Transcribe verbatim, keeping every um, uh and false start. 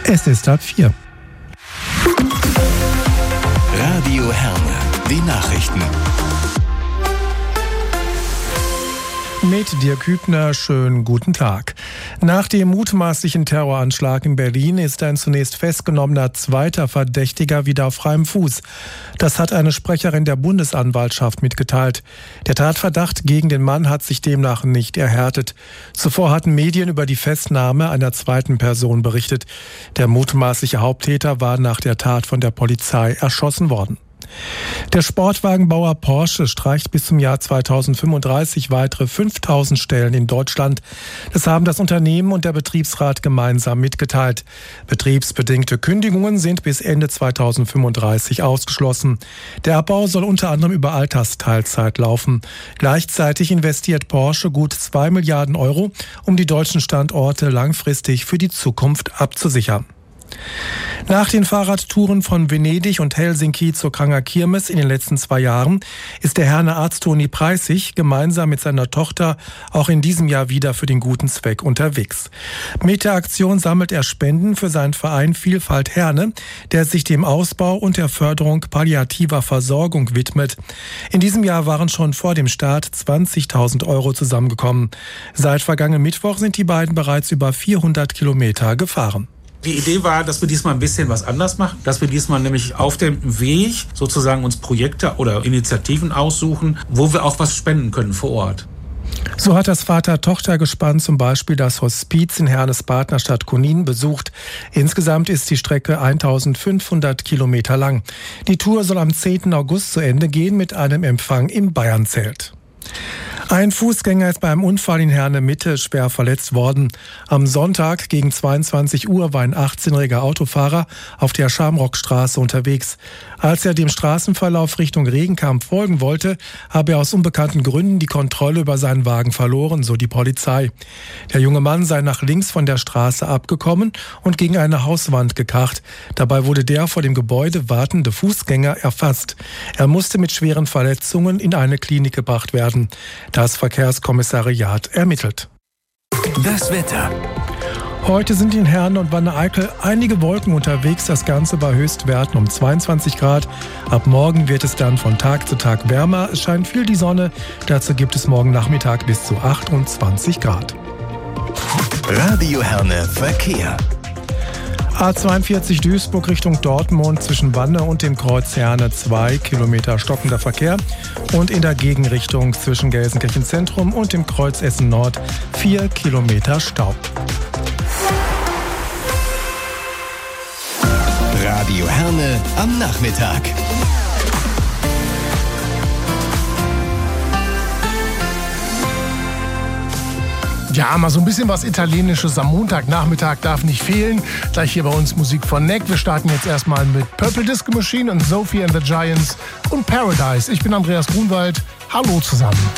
Es ist halb vier. Radio Herne, die Nachrichten. Mit Dirk Hübner, schönen guten Tag. Nach dem mutmaßlichen Terroranschlag in Berlin ist ein zunächst festgenommener zweiter Verdächtiger wieder auf freiem Fuß. Das hat eine Sprecherin der Bundesanwaltschaft mitgeteilt. Der Tatverdacht gegen den Mann hat sich demnach nicht erhärtet. Zuvor hatten Medien über die Festnahme einer zweiten Person berichtet. Der mutmaßliche Haupttäter war nach der Tat von der Polizei erschossen worden. Der Sportwagenbauer Porsche streicht bis zum Jahr zweitausendfünfunddreißig weitere fünftausend Stellen in Deutschland. Das haben das Unternehmen und der Betriebsrat gemeinsam mitgeteilt. Betriebsbedingte Kündigungen sind bis Ende zweitausendfünfunddreißig ausgeschlossen. Der Abbau soll unter anderem über Altersteilzeit laufen. Gleichzeitig investiert Porsche gut zwei Milliarden Euro, um die deutschen Standorte langfristig für die Zukunft abzusichern. Nach den Fahrradtouren von Venedig und Helsinki zur Kranger Kirmes in den letzten zwei Jahren ist der Herner Arzt Toni Preissig gemeinsam mit seiner Tochter auch in diesem Jahr wieder für den guten Zweck unterwegs. Mit der Aktion sammelt er Spenden für seinen Verein Vielfalt Herne, der sich dem Ausbau und der Förderung palliativer Versorgung widmet. In diesem Jahr waren schon vor dem Start zwanzigtausend Euro zusammengekommen. Seit vergangenen Mittwoch sind die beiden bereits über vierhundert Kilometer gefahren. Die Idee war, dass wir diesmal ein bisschen was anders machen, dass wir diesmal nämlich auf dem Weg sozusagen uns Projekte oder Initiativen aussuchen, wo wir auch was spenden können vor Ort. So hat das Vater-Tochter-Gespann zum Beispiel das Hospiz in Hernes Partnerstadt Konin besucht. Insgesamt ist die Strecke eintausendfünfhundert Kilometer lang. Die Tour soll am zehnten August zu Ende gehen mit einem Empfang im Bayernzelt. Ein Fußgänger ist beim Unfall in Herne Mitte schwer verletzt worden. Am Sonntag gegen zweiundzwanzig Uhr war ein achtzehnjähriger Autofahrer auf der Schamrockstraße unterwegs. Als er dem Straßenverlauf Richtung Regenkamp folgen wollte, habe er aus unbekannten Gründen die Kontrolle über seinen Wagen verloren, so die Polizei. Der junge Mann sei nach links von der Straße abgekommen und gegen eine Hauswand gekracht. Dabei wurde der vor dem Gebäude wartende Fußgänger erfasst. Er musste mit schweren Verletzungen in eine Klinik gebracht werden. Das Verkehrskommissariat ermittelt. Das Wetter. Heute sind in Herne und Wanne-Eickel einige Wolken unterwegs. Das Ganze bei Höchstwerten um zweiundzwanzig Grad. Ab morgen wird es dann von Tag zu Tag wärmer. Es scheint viel die Sonne. Dazu gibt es morgen Nachmittag bis zu achtundzwanzig Grad. Radio Herne Verkehr. A zweiundvierzig Duisburg Richtung Dortmund zwischen Wanne und dem Kreuz Herne zwei Kilometer stockender Verkehr und in der Gegenrichtung zwischen Gelsenkirchen Zentrum und dem Kreuz Essen Nord vier Kilometer Stau. Radio Herne am Nachmittag. Ja, mal so ein bisschen was Italienisches am Montagnachmittag darf nicht fehlen. Gleich hier bei uns Musik von Neck. Wir starten jetzt erstmal mit Purple Disco Machine und Sophie and the Giants und Paradise. Ich bin Andreas Grunwald. Hallo zusammen.